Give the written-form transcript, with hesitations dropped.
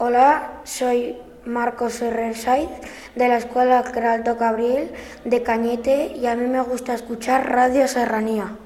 Hola, soy Marcos Herrensaiz de la Escuela Geraldo Gabriel de Cañete y a mí me gusta escuchar Radio Serranía.